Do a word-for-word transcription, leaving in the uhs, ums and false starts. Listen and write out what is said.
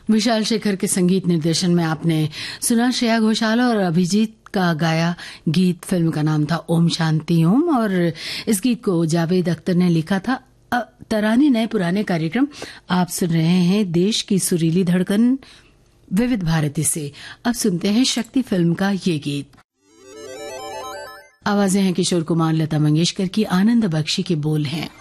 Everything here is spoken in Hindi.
विशाल शेखर के संगीत निर्देशन में आपने सुना श्रेया घोषाल और अभिजीत का गाया गीत। फिल्म का नाम था ओम शांति ओम और इस गीत को जावेद अख्तर ने लिखा था। तराने नए पुराने कार्यक्रम आप सुन रहे हैं देश की सुरीली धड़कन विविध भारती से। अब सुनते हैं शक्ति फिल्म का ये गीत। आवाजें हैं किशोर कुमार, लता मंगेशकर की, आनंद बख्शी के बोल हैं।